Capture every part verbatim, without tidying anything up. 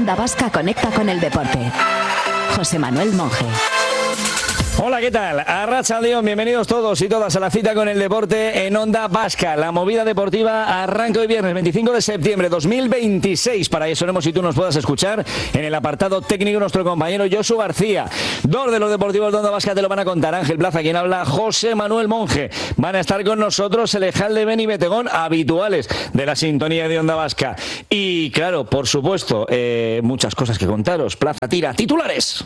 Onda Vasca conecta con el deporte. José Manuel Monje. Hola, ¿qué tal? Arratsaldeon, bienvenidos todos y todas a la cita con el deporte en Onda Vasca. La movida deportiva arranca hoy viernes veinticinco de septiembre de dos mil veintiséis. Para eso haremos si tú nos puedas escuchar en el apartado técnico nuestro compañero Josu García. Dos de los deportivos de Onda Vasca te lo van a contar. Ángel Plaza, quien habla, José Manuel Monje. Van a estar con nosotros Elejalde, Ben y Betegón, habituales de la sintonía de Onda Vasca. Y claro, por supuesto, eh, muchas cosas que contaros. Plaza, tira, titulares.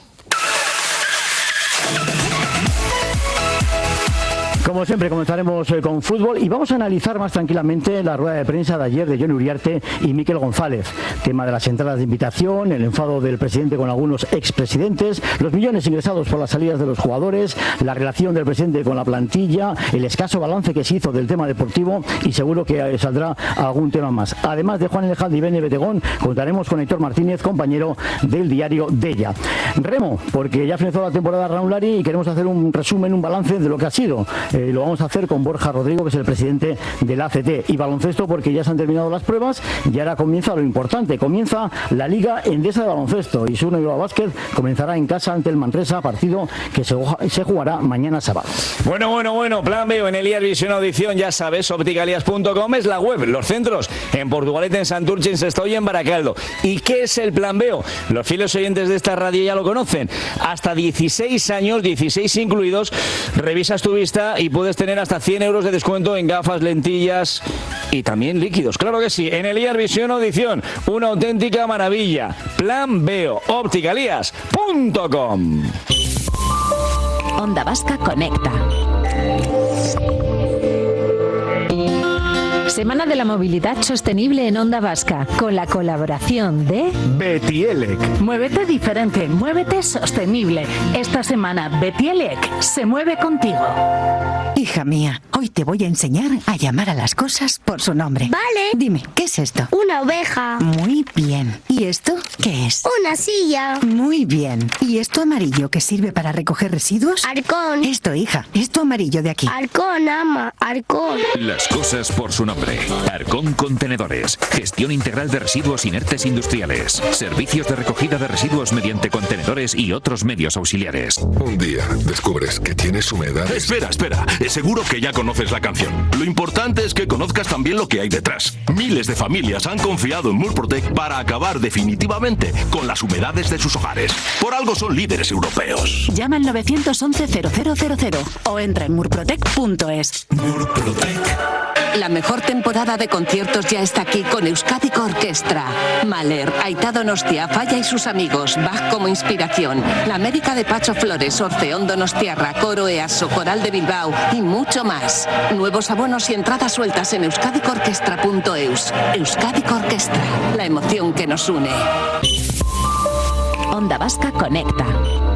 Como siempre, comenzaremos eh, con fútbol y vamos a analizar más tranquilamente la rueda de prensa de ayer de Jon Uriarte y Mikel González. Tema de las entradas de invitación, el enfado del presidente con algunos expresidentes, los millones ingresados por las salidas de los jugadores, la relación del presidente con la plantilla, el escaso balance que se hizo del tema deportivo y seguro que eh, saldrá algún tema más. Además de Juan Elejalde y Ben Betegón, contaremos con Héctor Martínez, compañero del diario Della. Remo, porque ya finalizó la temporada Raulari y queremos hacer un resumen, un balance de lo que ha sido. Eh, lo vamos a hacer con Borja Rodrigo, que es el presidente del A C T. Y baloncesto, porque ya se han terminado las pruebas y ahora comienza lo importante. Comienza la Liga Endesa de Baloncesto y Surne Bilbao Basket comenzará en casa ante el Manresa, partido que se, se jugará mañana sábado. Bueno, bueno, bueno, plan B en Elías Visión Audición, ya sabes, opticalias punto com es la web. Los centros en Portugalete, en Santurce, en Sestao y en Baracaldo. ¿Y qué es el plan B? Los fieles oyentes de esta radio ya lo conocen. Hasta dieciséis años, dieciséis incluidos, revisas tu vista y puedes tener hasta cien euros de descuento en gafas, lentillas y también líquidos. Claro que sí, en Elías Visión Audición, una auténtica maravilla. Plan Beo, opticalias punto com. Onda Vasca conecta. Semana de la Movilidad Sostenible en Onda Vasca, con la colaboración de Betielec. Muévete diferente, muévete sostenible. Esta semana Betielec se mueve contigo. Hija mía, hoy te voy a enseñar a llamar a las cosas por su nombre. Vale. Dime, ¿qué es esto? Una oveja. Muy bien. ¿Y esto qué es? Una silla. Muy bien. ¿Y esto amarillo que sirve para recoger residuos? Arcón. Esto, hija, esto amarillo de aquí. Arcón, ama. Arcón. Las cosas por su nombre. Arcón Contenedores. Gestión integral de residuos inertes industriales. Servicios de recogida de residuos mediante contenedores y otros medios auxiliares. Un día descubres que tienes humedad. Espera, espera. Seguro que ya conoces la canción. Lo importante es que conozcas también lo que hay detrás. Miles de familias han confiado en Murprotec para acabar definitivamente con las humedades de sus hogares. Por algo son líderes europeos. Llama al nueve once cero cero cero cero o entra en murprotec punto es. Murprotec. La mejor temporada de conciertos ya está aquí con Euskadiko Orkestra. Mahler, Aitá Donostia, Falla y sus amigos, Bach como inspiración, La Médica de Pacho Flores, Orfeón Donostiarra, Coro Easo, Coral de Bilbao y mucho más. Nuevos abonos y entradas sueltas en euskadiko orkestra punto eus. Euskadiko Orkestra, la emoción que nos une. Onda Vasca conecta.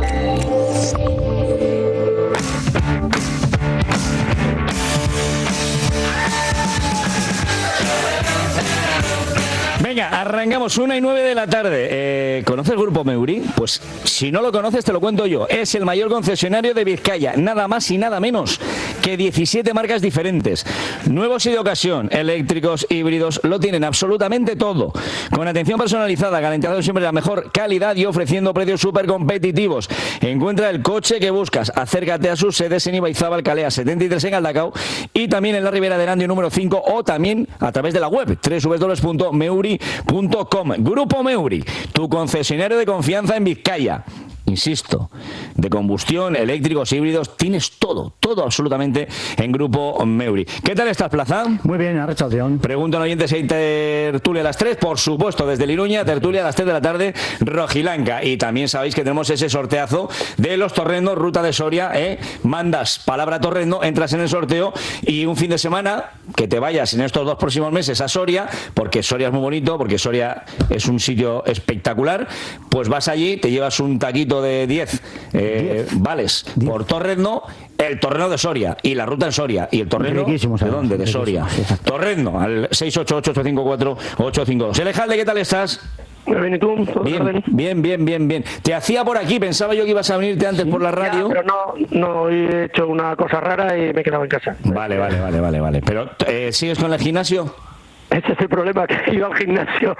Venga, arrancamos una y nueve de la tarde. Eh, ¿Conoces el Grupo Meuri? Pues si no lo conoces te lo cuento yo. Es el mayor concesionario de Vizcaya, nada más y nada menos que diecisiete marcas diferentes. Nuevos y de ocasión, eléctricos, híbridos, lo tienen absolutamente todo. Con atención personalizada, garantizando siempre la mejor calidad y ofreciendo precios súper competitivos. Encuentra el coche que buscas. Acércate a sus sedes en Ibaizábal, Calea setenta y tres en Galdacao y también en la Ribera de Erandio número cinco o también a través de la web doble u doble u doble u punto meuri punto com. Grupo Meuri, tu concesionario de confianza en Vizcaya. Insisto, de combustión, eléctricos, híbridos, tienes todo, todo absolutamente en Grupo Meuri. ¿Qué tal estás, Plaza? Muy bien, arratsaldeon. Preguntan oyentes si hay tertulia a las tres, por supuesto, desde Liruña, tertulia a las tres de la tarde, Rojilanca. Y también sabéis que tenemos ese sorteazo de los Torrendos, ruta de Soria, ¿eh? Mandas palabra Torrendo, entras en el sorteo y un fin de semana que te vayas en estos dos próximos meses a Soria, porque Soria es muy bonito, porque Soria es un sitio espectacular, pues vas allí, te llevas un taquito de diez eh, vales diez. Por Torrendo, el Torrendo de Soria y la ruta en Soria y el Torrendo ¿de dónde? De Soria. Torrendo al seis ocho ocho ocho cinco cuatro ocho cinco dos. Elejalde, ¿qué tal estás? Bien, ¿y tú? Bien, bien, bien, bien, bien. Te hacía por aquí, pensaba yo que ibas a venirte antes sí, por la radio. Ya, pero no, no, he hecho una cosa rara y me he quedado en casa. Vale, vale, vale, vale, vale. Pero, eh, ¿sigues con el gimnasio? Eh, Ese es el problema, que he ido al gimnasio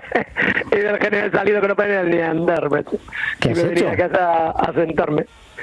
y del que he salido que no podía ni andar, macho. ¿Qué Y has me venía hecho? a casa a sentarme.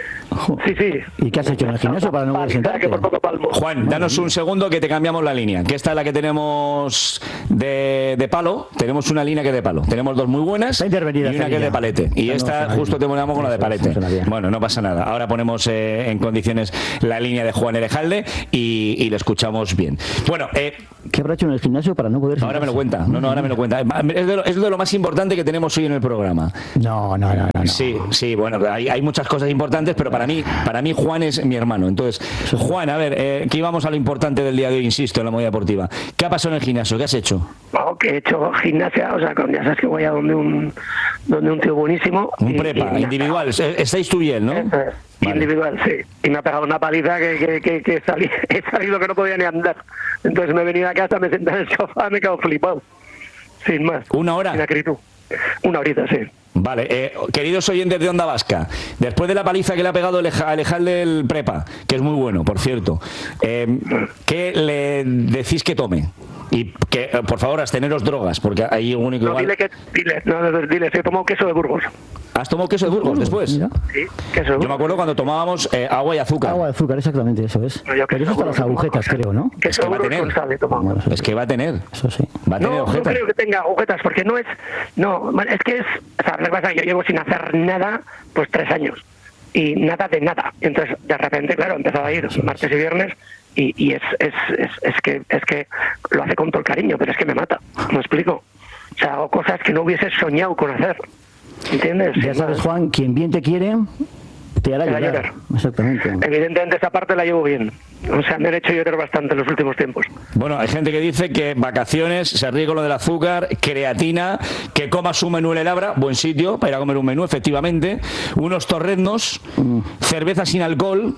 Sí, sí. ¿Y qué has hecho en el gimnasio para no poder sentarte? Que por poco palmo. Juan, danos un segundo que te cambiamos la línea. Que esta es la que tenemos de, de palo. Tenemos una línea que es de palo. Tenemos dos muy buenas y una que es de palete. Y esta justo te ponemos con la de palete. Bueno, no pasa nada. Ahora ponemos eh, en condiciones la línea de Juan Erejalde y, y le escuchamos bien. Bueno, eh, ¿qué habrá hecho en el gimnasio para no poder ahora me lo cuenta. No, no, ahora me lo cuenta. Es de lo, es de lo más importante que tenemos hoy en el programa. No, no, no, no. no. Sí, sí, bueno, hay, hay muchas cosas importantes, pero para mí, para mí Juan es mi hermano. Entonces, Juan, a ver, eh, que íbamos a lo importante del día de hoy, insisto, en la movida deportiva. ¿Qué ha pasado en el gimnasio? ¿Qué has hecho? No, que he hecho gimnasia, o sea, con- ya sabes que voy a donde un donde un tío buenísimo. Un y- prepa, y- individual. Eh, Estáis tú y él, ¿no? Eso es, individual, sí. Y me ha pegado una paliza que, que, que, que salí, he salido que no podía ni andar. Entonces me he venido a casa, me senté en el sofá, me he quedado flipado. Sin más. ¿Una hora? Sin acritud. Una horita, sí. Vale, eh, queridos oyentes de Onda Vasca, después de la paliza que le ha pegado el Eja- Alejandro del Prepa, que es muy bueno, por cierto, eh, ¿qué le decís que tome? Y que, eh, por favor, absteneros drogas, porque hay un único No, igual... dile que, dile, no, no, dile, he tomado queso de Burgos. ¿Has tomado queso de Burgos después? Sí, queso de Burgos. Yo me acuerdo cuando tomábamos eh, agua y azúcar. Agua de azúcar, exactamente, eso es. No, yo Pero eso está las agujetas, creo, ¿no? Es que va a tener. Es que va a tener. Eso sí. Va a tener No, no objetos. creo que tenga agujetas, porque no es... No, es que es... O sea, lo que pasa es que yo llevo sin hacer nada, pues tres años. Y nada de nada. Entonces, de repente, claro, empezaba a ir martes y viernes y, y es, es, es, es que es que lo hace con todo el cariño, pero es que me mata. ¿Me explico? O sea, hago cosas que no hubiese soñado con hacer. ¿Entiendes? Ya sabes, Juan, quien bien te quiere, te hará Te hará llorar. llorar. Exactamente. Evidentemente esa parte la llevo bien. O sea, me han hecho llorar bastante en los últimos tiempos. Bueno, hay gente que dice que vacaciones, se ríe con lo del azúcar, creatina, que comas un menú en el Abra, buen sitio para ir a comer un menú, efectivamente, unos torreznos, cerveza sin alcohol,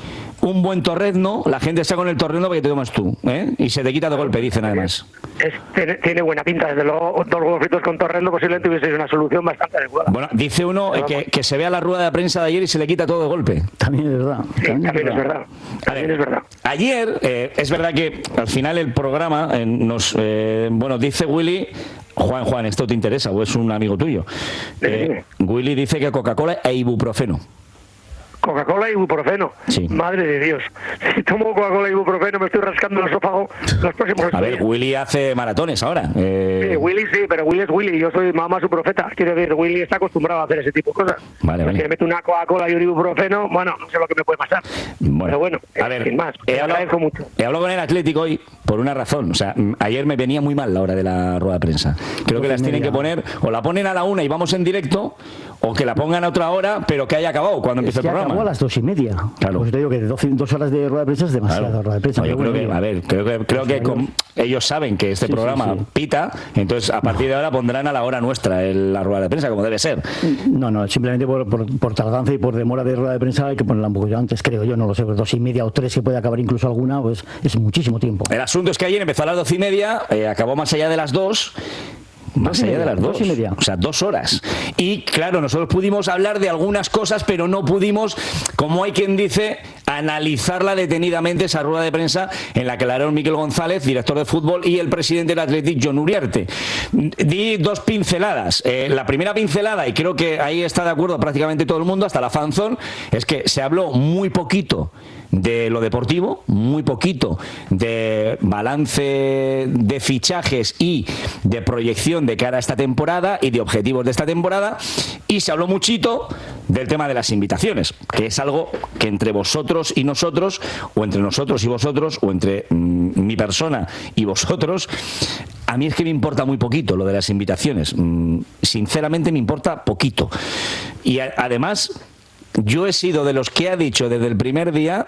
un buen torrezno, la gente está con el torrezno porque te tomas tú, ¿eh? Y se te quita de golpe, dicen además. Es, tiene, tiene buena pinta, desde luego, dos huevos fritos con torrendo posiblemente hubiese una solución bastante adecuada. Bueno, dice uno eh, que, que se vea la rueda de prensa de ayer y se le quita todo de golpe. También es verdad. Sí, también es verdad. También es verdad. Ayer, eh, es verdad que al final el programa eh, nos... eh, bueno, dice Willy... Juan, Juan, ¿esto te interesa o es un amigo tuyo? Eh, Willy dice que Coca-Cola e ibuprofeno. Coca-Cola y ibuprofeno. Sí. Madre de Dios. Si tomo Coca-Cola y ibuprofeno me estoy rascando el esófago los próximos A ver, días. Willy hace maratones ahora. Eh, Sí, Willy sí, pero Willy es Willy. Yo soy mamá su profeta. Quiero decir, Willy está acostumbrado a hacer ese tipo de cosas. Vale, vale. Si le meto una Coca-Cola y un ibuprofeno, bueno, no sé lo que me puede pasar. Bueno, Pero bueno, a ver, sin más. he Te hablado, agradezco mucho. he hablado con el Atlético hoy por una razón. O sea, mm, ayer me venía muy mal la hora de la rueda de prensa. Creo que las tienen que poner, o la ponen a la una y vamos en directo, o que la pongan a otra hora, pero que haya acabado cuando empiece Es que el programa. acabó a las dos y media. Claro. Pues te digo que de doce, dos horas de rueda de prensa es demasiada Claro. rueda de prensa. No, yo pero creo que, bueno, a ver, creo que, creo que con- ellos saben que este Sí, sí, programa sí. pita, entonces a partir de ahora pondrán a la hora nuestra el- la rueda de prensa, como debe ser. No, no, simplemente por, por, por tardanza y por demora de rueda de prensa hay que ponerla un poco antes, creo yo, no lo sé, pues dos y media o tres, que puede acabar incluso alguna, pues es muchísimo tiempo. El asunto es que ayer empezó a las doce y media, eh, acabó más allá de las dos. Más Dos y allá de media, las dos. dos y media. O sea, dos horas. Y claro, nosotros pudimos hablar de algunas cosas, pero no pudimos, como hay quien dice, analizarla detenidamente, esa rueda de prensa en la que la hablaron Miquel González, director de fútbol, y el presidente del Athletic, Jon Uriarte. Di dos pinceladas. Eh, la primera pincelada, y creo que ahí está de acuerdo prácticamente todo el mundo, hasta la fanzone, es que se habló muy poquito de lo deportivo, muy poquito de balance de fichajes y de proyección de cara a esta temporada y de objetivos de esta temporada, y se habló muchito del tema de las invitaciones, que es algo que entre vosotros y nosotros, o entre nosotros y vosotros, o entre mm, mi persona y vosotros, a mí es que me importa muy poquito lo de las invitaciones. Mm, sinceramente me importa poquito. Y a- además, yo he sido de los que ha dicho desde el primer día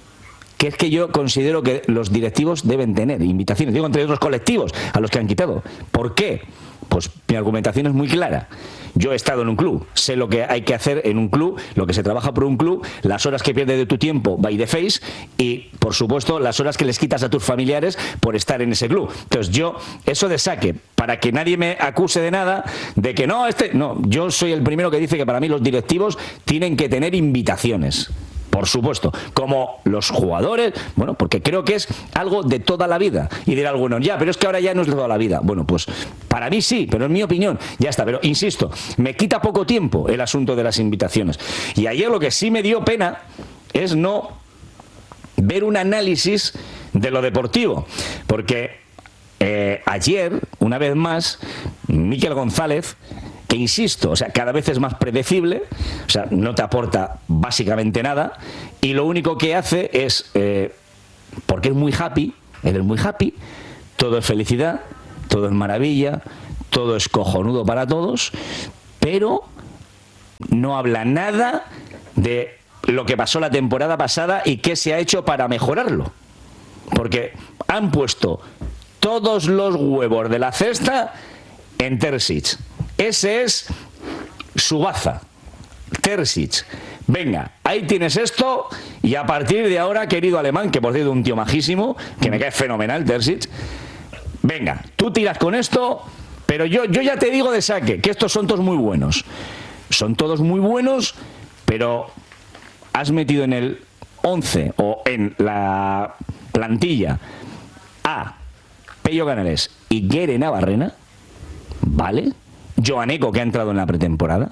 que es que yo considero que los directivos deben tener invitaciones, digo, entre otros colectivos a los que han quitado. ¿Por qué? Pues mi argumentación es muy clara. Yo he estado en un club, sé lo que hay que hacer en un club, lo que se trabaja por un club, las horas que pierdes de tu tiempo by the face y, por supuesto, las horas que les quitas a tus familiares por estar en ese club. Entonces yo, eso de saque, para que nadie me acuse de nada, de que no, este... No, yo soy el primero que dice que para mí los directivos tienen que tener invitaciones. por supuesto, como los jugadores, bueno, porque creo que es algo de toda la vida. Y dirá alguno, ya, pero es que ahora ya no es de toda la vida. Bueno, pues para mí sí, pero en mi opinión, ya está. Pero insisto, me quita poco tiempo el asunto de las invitaciones. Y ayer lo que sí me dio pena es no ver un análisis de lo deportivo, porque eh, ayer, una vez más, Mikel González, que insisto, o sea, cada vez es más predecible, o sea, no te aporta básicamente nada, y lo único que hace es, eh, porque es muy happy, él es muy happy, todo es felicidad, todo es maravilla, todo es cojonudo para todos, pero no habla nada de lo que pasó la temporada pasada y qué se ha hecho para mejorarlo. Porque han puesto todos los huevos de la cesta en Terzic. Ese es su baza. Terzic. Venga, ahí tienes esto y a partir de ahora, querido alemán, que por cierto es un tío majísimo, que me cae fenomenal, Terzic. Venga, tú tiras con esto, pero yo, yo ya te digo de saque que estos son todos muy buenos. Son todos muy buenos, pero has metido en el once o en la plantilla a Pello Canales y Guere Navarrena, ¿vale? Joaneco, que ha entrado en la pretemporada,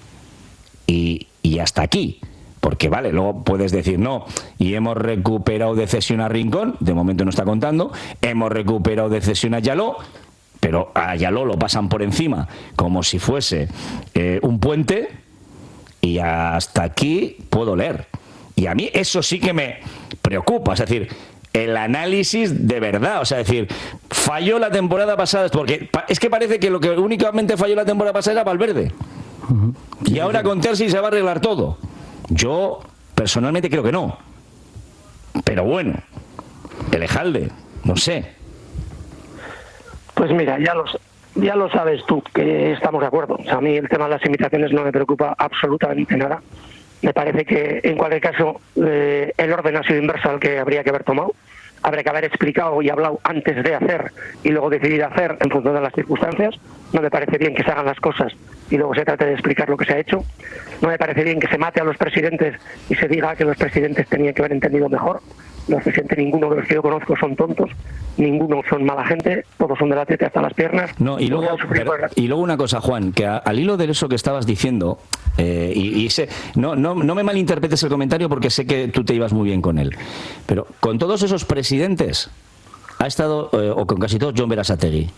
y, y hasta aquí. Porque vale, luego puedes decir no, y hemos recuperado de cesión a Rincón, de momento no está contando, hemos recuperado de cesión a Yaló, pero a Yaló lo pasan por encima como si fuese eh, un puente, y hasta aquí puedo leer. Y a mí eso sí que me preocupa, es decir, el análisis de verdad, o sea, es decir, falló la temporada pasada, porque es que parece que lo que únicamente falló la temporada pasada era Valverde, uh-huh. y ahora con Terzic se va a arreglar todo. Yo personalmente creo que no, pero bueno, Elejalde, no sé. Pues mira, ya lo, ya lo sabes tú, que estamos de acuerdo. O sea, a mí el tema de las invitaciones no me preocupa absolutamente nada. Me parece que, en cualquier caso, eh, el orden ha sido inverso al que habría que haber tomado. Habría que haber explicado y hablado antes de hacer y luego decidir hacer en función de las circunstancias. No me parece bien que se hagan las cosas y luego se trate de explicar lo que se ha hecho. No me parece bien que se mate a los presidentes y se diga que los presidentes tenían que haber entendido mejor. Los presidentes, ninguno de los que yo conozco son tontos, ninguno son mala gente, todos son de la teta hasta las piernas. No, y luego, pero, y luego una cosa, Juan, que a, al hilo de eso que estabas diciendo, eh, y, y sé, no, no, no me malinterpretes el comentario porque sé que tú te ibas muy bien con él, pero con todos esos presidentes ha estado, eh, o con casi todos, Jon Berasategui.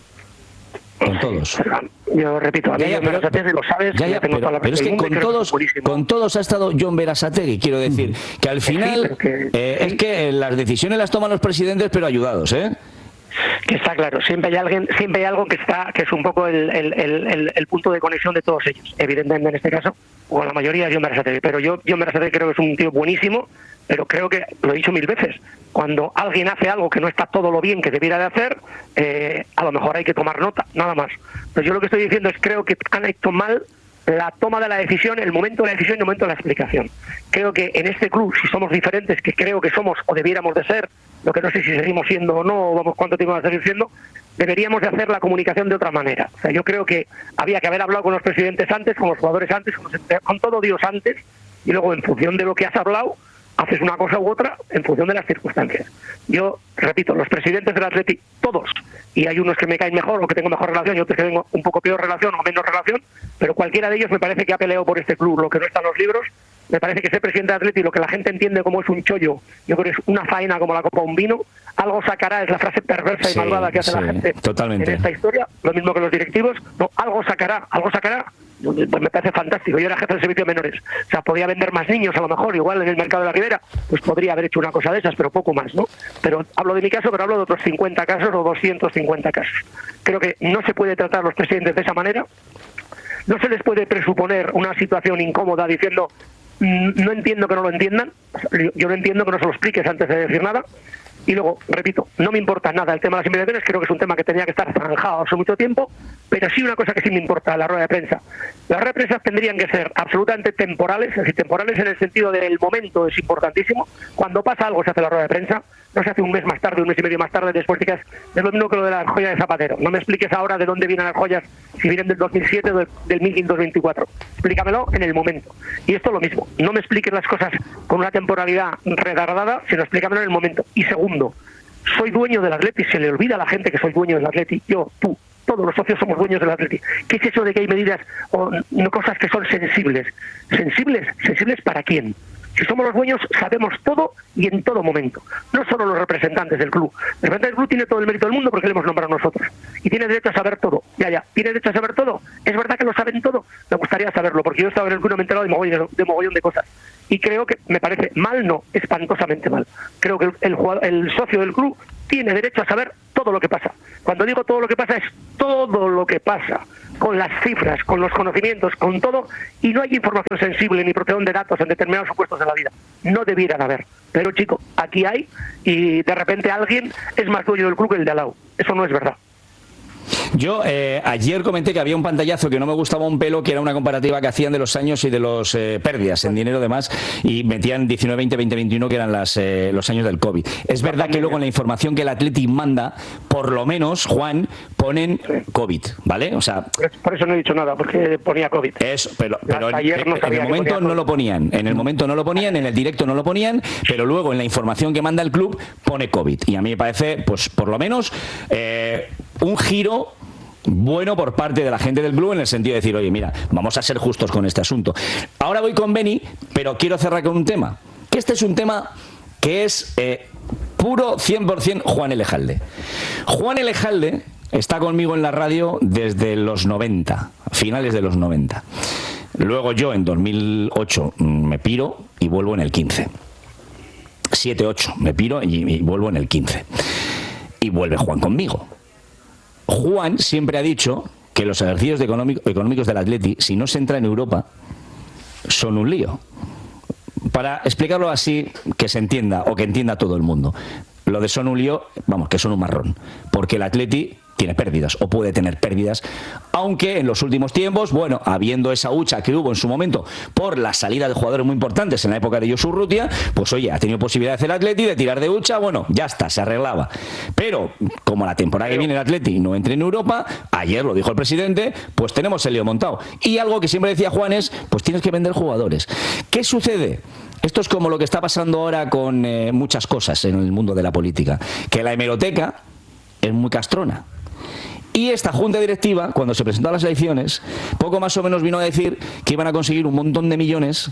Con todos. Yo repito, a mí Jon Berasategui lo sabes, ya, ya, pero, pero, pero es que con todos, con todos ha estado Jon Berasategui, quiero decir, mm. que al final sí, que, eh, sí. es que las decisiones las toman los presidentes, pero ayudados, ¿eh? Que está claro, siempre hay alguien, siempre hay algo que está, que es un poco el, el, el, el punto de conexión de todos ellos. Evidentemente en este caso, o la mayoría es Jon Berasategui, pero yo Jon Berasategui creo que es un tío buenísimo, pero creo que, lo he dicho mil veces, cuando alguien hace algo que no está todo lo bien que debiera de hacer, eh, a lo mejor hay que tomar nota, nada más. Pero yo lo que estoy diciendo es creo que han hecho mal la toma de la decisión, el momento de la decisión y el momento de la explicación. Creo que en este club, si somos diferentes, que creo que somos o debiéramos de ser, lo que no sé si seguimos siendo o no, o vamos cuánto tiempo vamos a seguir siendo, deberíamos de hacer la comunicación de otra manera. O sea, yo creo que había que haber hablado con los presidentes antes, con los jugadores antes, con, los, con todo Dios antes, y luego en función de lo que has hablado, haces una cosa u otra en función de las circunstancias. Yo, repito, los presidentes del Atleti, todos, y hay unos que me caen mejor o que tengo mejor relación y otros que tengo un poco peor relación o menos relación, pero cualquiera de ellos me parece que ha peleado por este club, lo que no está en los libros. Me parece que ser presidente del Atleti, lo que la gente entiende como es un chollo, yo creo que es una faena como la copa de un vino, algo sacará, es la frase perversa y sí, malvada que hace sí, la gente totalmente. En esta historia, lo mismo que los directivos, no, algo sacará, algo sacará. Pues me parece fantástico. Yo era jefe de servicio de menores, o sea, podía vender más niños a lo mejor, igual en el mercado de la Ribera, pues podría haber hecho una cosa de esas, pero poco más, ¿no? Pero hablo de mi caso, pero hablo de otros cincuenta casos o doscientos cincuenta casos. Creo que no se puede tratar a los presidentes de esa manera, no se les puede presuponer una situación incómoda diciendo no entiendo que no lo entiendan, yo no entiendo que no se lo expliques antes de decir nada, Y luego, repito, no me importa nada el tema de las invitaciones, creo que es un tema que tenía que estar zanjado hace mucho tiempo, pero sí una cosa que sí me importa, la rueda de prensa. Las ruedas de prensa tendrían que ser absolutamente temporales, es decir, temporales en el sentido del momento es importantísimo. Cuando pasa algo se hace la rueda de prensa, no se hace un mes más tarde, un mes y medio más tarde, después de que es, es lo mismo que lo de la joya de Zapatero. No me expliques ahora de dónde vienen las joyas, si vienen del dos mil siete o del, del mil quinientos veinticuatro. Explícamelo en el momento. Y esto es lo mismo, no me expliques las cosas con una temporalidad retardada, sino explícamelo en el momento. Y segundo, soy dueño del Atleti, se le olvida a la gente que soy dueño del Atleti, yo, tú, todos los socios somos dueños del Atleti. ¿Qué es eso de que hay medidas o no, cosas que son sensibles? ¿Sensibles? ¿Sensibles para quién? Si somos los dueños, sabemos todo y en todo momento. No solo los representantes del club. El representante del club tiene todo el mérito del mundo porque le hemos nombrado nosotros. Y tiene derecho a saber todo. Ya, ya. ¿Tiene derecho a saber todo? ¿Es verdad que lo saben todo? Me gustaría saberlo, porque yo he estado en el club y no me he enterado de mogollón, de mogollón de cosas. Y creo que, me parece mal, no, espantosamente mal. Creo que el, el, jugador, el socio del club tiene derecho a saber todo lo que pasa. Cuando digo todo lo que pasa, es todo lo que pasa, con las cifras, con los conocimientos, con todo, y no hay información sensible ni protección de datos en determinados supuestos de la vida. No debieran haber. Pero, chico, aquí hay, y de repente alguien es más dueño del club que el de al lado. Eso no es verdad. Yo eh, ayer comenté que había un pantallazo que no me gustaba un pelo, que era una comparativa que hacían de los años y de los eh, pérdidas en dinero demás, y metían diecinueve, veinte, veinte, veintiuno, que eran las, eh, los años del COVID. Es verdad que luego en la información que el Athletic manda, por lo menos, Juan, ponen COVID, ¿vale? O sea, por eso no he dicho nada, porque ponía COVID. Eso, pero, pero en, no en el momento no lo ponían, en el momento no lo ponían, en el directo no lo ponían, pero luego en la información que manda el club pone COVID. Y a mí me parece, pues por lo menos, eh, un giro bueno por parte de la gente del club, en el sentido de decir, oye, mira, vamos a ser justos con este asunto. Ahora voy con Beni, pero quiero cerrar con un tema, que este es un tema que es eh, puro cien por ciento Juan Elejalde. Juan Elejalde está conmigo en la radio desde los noventa, finales de los noventa. Luego yo en dos mil ocho me piro y vuelvo en el quince. siete ocho me piro y, y vuelvo en el quince. Y vuelve Juan conmigo. Juan siempre ha dicho que los ejercicios de económico, económicos del Atleti, si no se entra en Europa, son un lío. Para explicarlo así, que se entienda, o que entienda todo el mundo, lo de son un lío, vamos, que son un marrón, porque el Atleti tiene pérdidas, o puede tener pérdidas, aunque en los últimos tiempos, bueno, habiendo esa hucha que hubo en su momento por la salida de jugadores muy importantes en la época de Josu Urrutia, pues oye, ha tenido posibilidad de hacer Atleti, de tirar de hucha, bueno, ya está, se arreglaba. Pero, como la temporada que viene el Atleti no entre en Europa, ayer lo dijo el presidente, pues tenemos el lío montado. Y algo que siempre decía Juan es, pues tienes que vender jugadores. ¿Qué sucede? Esto es como lo que está pasando ahora con eh, muchas cosas en el mundo de la política, que la hemeroteca es muy castrona. Y esta junta directiva, cuando se presentó a las elecciones, poco más o menos vino a decir que iban a conseguir un montón de millones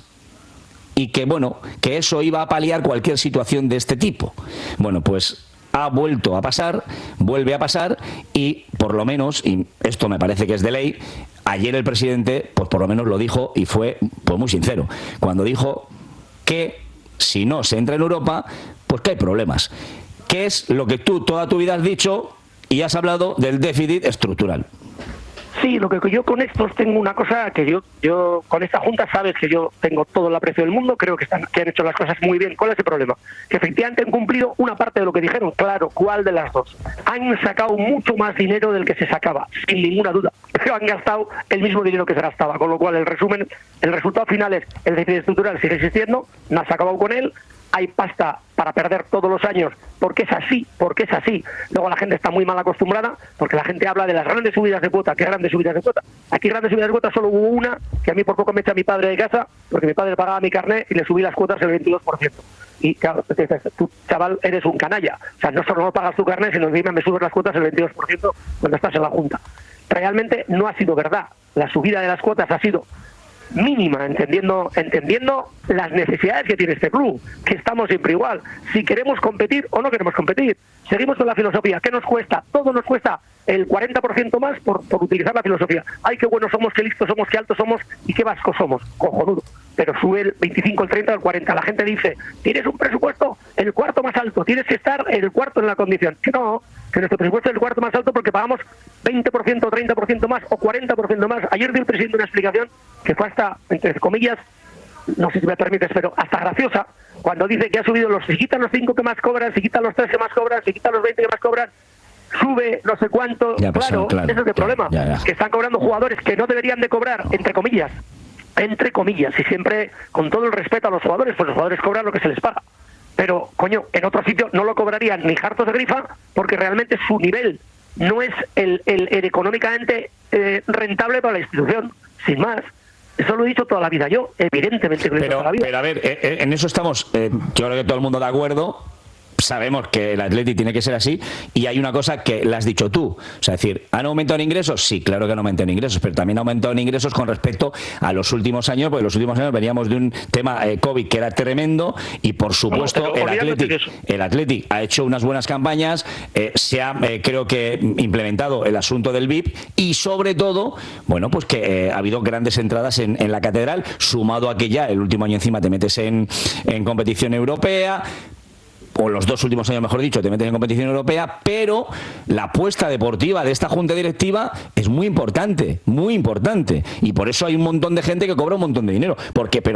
y que, bueno, que eso iba a paliar cualquier situación de este tipo. Bueno, pues ha vuelto a pasar, vuelve a pasar y, por lo menos, y esto me parece que es de ley, ayer el presidente, pues por lo menos lo dijo y fue pues muy sincero, cuando dijo que si no se entra en Europa, pues que hay problemas. ¿Qué es lo que tú toda tu vida has dicho? Y has hablado del déficit estructural. Sí, lo que yo con estos tengo una cosa que yo yo con esta junta sabes que yo tengo todo el aprecio del mundo, creo que están que han hecho las cosas muy bien. ¿Cuál es el problema? Que efectivamente han cumplido una parte de lo que dijeron, claro, ¿cuál de las dos? Han sacado mucho más dinero del que se sacaba, sin ninguna duda, pero han gastado el mismo dinero que se gastaba, con lo cual el resumen, el resultado final es el déficit estructural sigue existiendo, no has acabado con él, hay pasta para perder todos los años, porque es así, porque es así. Luego la gente está muy mal acostumbrada, porque la gente habla de las grandes subidas de cuota. ¿Qué grandes subidas de cuota? Aquí grandes subidas de cuota solo hubo una, que a mí por poco me echa mi padre de casa, porque mi padre pagaba mi carnet y le subí las cuotas el veintidós por ciento. Y claro, tú, chaval, eres un canalla. O sea, no solo no pagas tu carnet, sino encima me subes las cuotas el veintidós por ciento cuando estás en la Junta. Realmente no ha sido verdad. La subida de las cuotas ha sido mínima, entendiendo entendiendo las necesidades que tiene este club, que estamos siempre igual, si queremos competir o no queremos competir. Seguimos con la filosofía. ¿Qué nos cuesta? Todo nos cuesta el cuarenta por ciento más por, por utilizar la filosofía. Ay, qué buenos somos, qué listos somos, qué altos somos y qué vascos somos. Cojonudo. Pero sube el veinticinco, el treinta, el cuarenta. La gente dice, tienes un presupuesto el cuarto más alto, tienes que estar el cuarto en la condición. Que no, que nuestro presupuesto es el cuarto más alto porque pagamos veinte por ciento, treinta por ciento más o cuarenta por ciento más. Ayer dio el presidente una explicación que fue hasta, entre comillas, no sé si me permites, pero hasta graciosa, cuando dice que ha subido los, si quitan los cinco que más cobran, si quitan los tres que más cobran, si quitan los veinte que más cobran, sube no sé cuánto. Ya, pues, claro, claro, ese es el problema, ya, ya. que están cobrando jugadores que no deberían de cobrar, entre comillas, entre comillas, y siempre con todo el respeto a los jugadores, pues los jugadores cobran lo que se les paga. Pero, coño, en otro sitio no lo cobrarían ni hartos de grifa, porque realmente su nivel no es el, el, el económicamente eh, rentable para la institución, sin más. Eso lo he dicho toda la vida yo, evidentemente que lo he dicho Pero, toda la vida. pero a ver, eh, en eso estamos, eh, yo creo que todo el mundo de acuerdo. Sabemos que el Atleti tiene que ser así, y hay una cosa que la has dicho tú, o sea, es decir, ¿han aumentado en ingresos? Sí, claro que han aumentado en ingresos, pero también han aumentado en ingresos con respecto a los últimos años, porque los últimos años veníamos de un tema eh, COVID que era tremendo, y por supuesto no, el olvídate Atleti de eso. el Atleti ha hecho unas buenas campañas, eh, se ha eh, creo que implementado el asunto del V I P, y sobre todo, bueno, pues que eh, ha habido grandes entradas en, en la catedral, sumado a que ya el último año encima te metes en, en competición europea, o los dos últimos años, mejor dicho, te meten en competición europea, pero la apuesta deportiva de esta junta directiva es muy importante, muy importante, y por eso hay un montón de gente que cobra un montón de dinero, porque pero